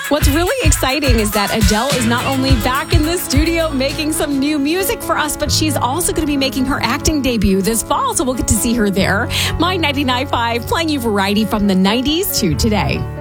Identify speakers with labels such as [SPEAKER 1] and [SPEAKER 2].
[SPEAKER 1] What's really exciting is that Adele is not only back in the studio making some new music for us, but she's also going to be making her acting debut this fall. So we'll get to see her there. My 99.5 playing you variety from the 90s to today.